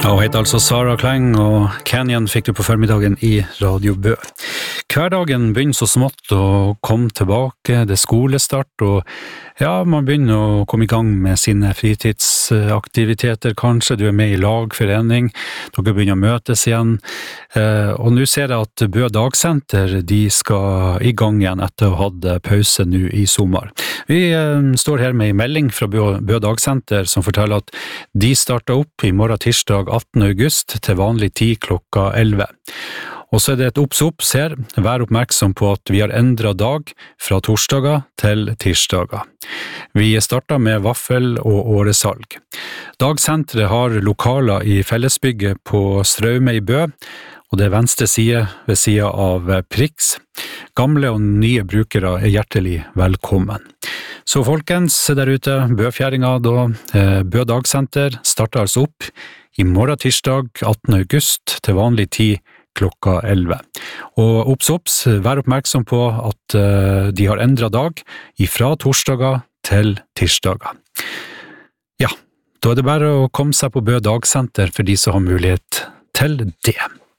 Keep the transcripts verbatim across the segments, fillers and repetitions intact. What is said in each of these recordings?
Ja, hun heter altså Sara Kleng, og Canyon fikk du på formiddagen i Radio Bø. Hverdagen begynner så smått å komme tilbake, det er skolestart, og ja, man begynner å komme i gang med sine fritidsaktiviteter, kanskje du er med i lagforening, dere begynner å møtes igjen, og nå ser jeg at Bø Dagsenter, de skal i gang igjen etter å ha hatt pause nå i sommer. Vi står her med en melding fra Bø, Bø Dagsenter som forteller at de starter opp i morgen tirsdag attende august til vanlig tid klokka elleve. Og så er det et obs-obs her, vær oppmerksom på at vi har endret dag fra torsdager til tirsdager. Vi starter med vaffel og åresalg. Dagsenteret har lokaler i fellesbygget på Straume i Bø, og det er venstre side ved siden av Prix. Gamle og nye brukere er hjertelig velkommen. Så folkens, der ute, Bøfjæringa da, Bø Dagsenter starter altså opp i morgen tirsdag attende august til vanlig tid klokka elleve. Og obs, obs, vær oppmerksom på at uh, de har endret dag ifra torsdager til tirsdager. Ja, da er det bare å komme seg på Bø Dagsenter for de som har mulighet til det.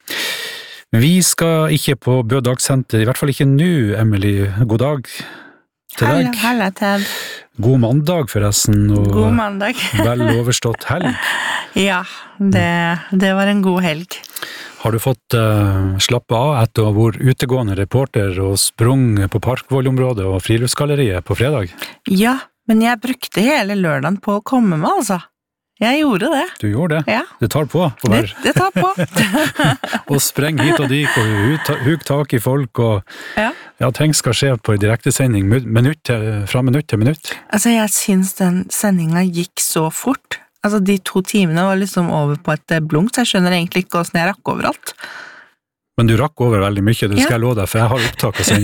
Vi skal ikke på Bø Dagsenter, i hvert fall ikke nå, Emily. God dag til deg. Halla, Ted. God mandag forresten, og god mandag. Vel overstått helg. Ja, det, det var en god helg. Har du fått uh, slappe av etter å ha vært utegående reporter og sprung på Parkvollområdet og Friluftsgalleriet på fredag? Ja, men jeg brukte hele lørdagen på å komme med, altså. Jeg gjorde det. Du gjorde det? Ja. Det tar på. Det, det tar på. Og spreng hit og dit, og huk tak i folk, og ja. Ja, ting skal skje på direktesending minutt til, fra minutt til minutt. Altså, jeg synes den sendingen gikk så fort. Altså, de to timene var liksom over på et blunk, så jeg skjønner egentlig ikke hvordan jeg rakk overalt. Men du rakk over veldig mye, det skal ja. jeg love deg, for jeg har opptak av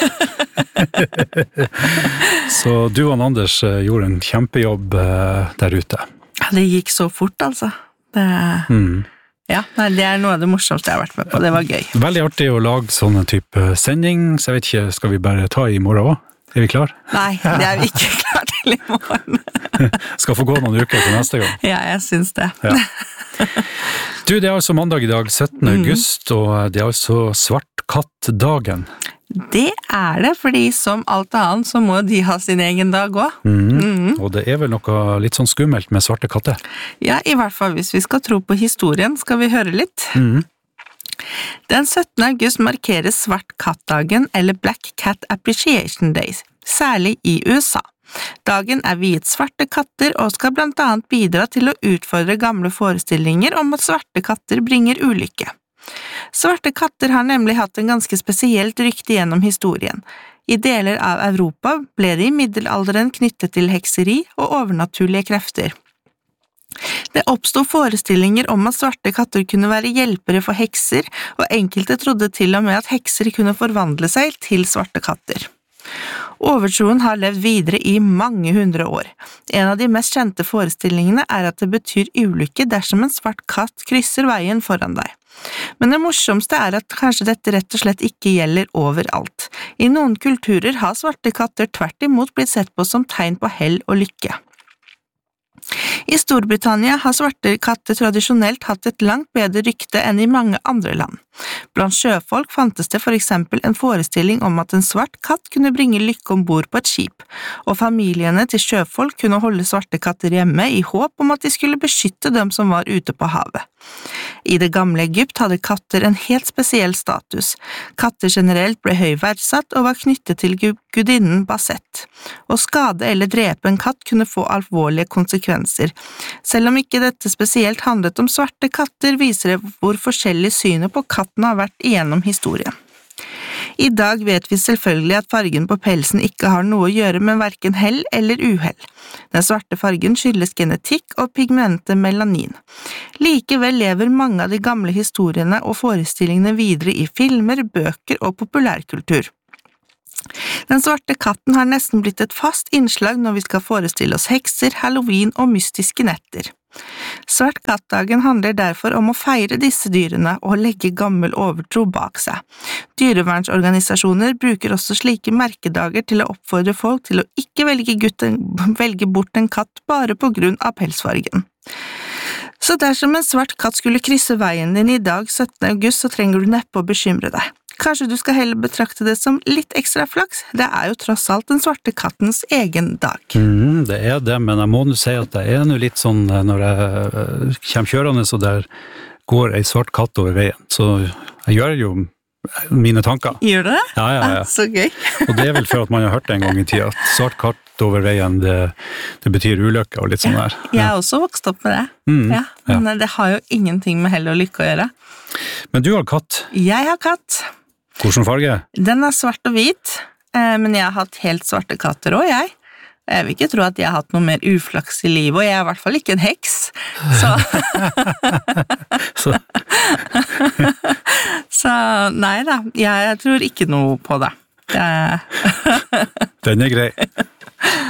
sendingen. Så du og Anders gjorde en kjempejobb der ute. Ja, det gikk så fort, altså. Det, mm. ja, det er noe av det morsomste jeg har vært med på, det var gøy. Veldig artig å lage sånne type sending, så jeg vet ikke, skal vi bare ta i morgen også? Er vi klar? Nei, det er vi ikke klar til i morgen. Skal få gå noen uker til neste gang. Ja, jeg synes det. Ja. Du, det er altså mandag i dag, syttende august, mm. og det er altså svartkattdagen. Det er det, fordi som alt annet så må de ha sin egen dag også. Mm. Mm. Og det er vel noe litt sånn skummelt med svarte katter? Ja, i hvert fall hvis vi skal tro på historien, skal vi høre litt. Mm. Den syttende august markeres Svart kattdagen, eller Black Cat Appreciation Days, særlig i U S A. Dagen er viet svarte katter og skal blant annet bidra til å utfordre gamle forestillinger om at svarte katter bringer ulykke. Svarte katter har nemlig hatt en ganske spesielt rykte gjennom historien. I deler av Europa ble de i middelalderen knyttet til hekseri og overnaturlige krefter. Det oppstod forestillinger om at svarte katter kunne være hjelpere for hekser, og enkelte trodde til og med at hekser kunne forvandle seg til svarte katter. Overtroen har levd videre i mange hundre år. En av de mest kjente forestillingene er at det betyr ulykke dersom en svart katt krysser veien foran deg. Men det morsomste er at kanskje dette rett og slett ikke gjelder overalt. I noen kulturer har svarte katter tvert imot blitt sett på som tegn på hell og lykke. I Storbritannia har svarte katter tradisjonelt hatt et langt bedre rykte enn i mange andre land. Blant sjøfolk fantes det for eksempel en forestilling om at en svart katt kunne bringe lykke ombord på et skip, og familiene til sjøfolk kunne holde svarte katter hjemme i håp om at de skulle beskytte dem som var ute på havet. I det gamle Egypt hadde katter en helt spesiell status. Katter generelt ble høy verdsatt og var knyttet til gudinnen Basset. Å skade eller drepe en katt kunne få alvorlige konsekvenser. Selv om ikke dette spesielt handlet om svarte katter, viser det hvor forskjellig synet på katten har vært igjennom historien. I dag vet vi selvfølgelig at fargen på pelsen ikke har noe å gjøre med hverken hell eller uhell. Den svarte fargen skyldes genetikk og pigmentet melanin. Likevel lever mange av de gamle historiene og forestillingene videre i filmer, bøker og populærkultur. Den svarte katten har nesten blitt et fast innslag når vi skal forestille oss hekser, Halloween og mystiske netter. Svart kattdagen handler derfor om å feire disse dyrene og legge gammel overtro bak seg. Dyrevernsorganisasjoner bruker også slike merkedager til å oppfordre folk til å ikke velge, gutten, velge bort en katt bare på grunn av pelsfargen. Så dersom en svart katt skulle krysse veien din i dag, syttende august, så trenger du neppe å bekymre deg. Kanskje du skal heller betrakte det som litt ekstra flaks, det er jo tross alt den svarte kattens egen dag. Mm, det er det, men jeg må nå si at det er nå litt sånn når jeg kommer kjørende, så der går en svart katt over veien, så jeg gjør jo mine tanker. Gjør du det? Ja, ja, ja. Ah, så gøy. Og det er vel for at man har hørt det en gang i tida, at svart katt over veien, det, det betyr ulykke og litt sånn der. Jeg er også vokst opp med det, Mm, ja, men det har jo ingenting med hell og lykke å gjøre. Men du har katt. Jeg har katt. Hvordan farge? Den er svart og hvit, men jeg har hatt helt svarte katter også, jeg. Jeg vil ikke tro at jeg har hatt noe mer uflaks i livet, og jeg er i hvert fall ikke en heks. Så, Så, så nei da, jeg tror ikke noe på det. Jeg... den er grei.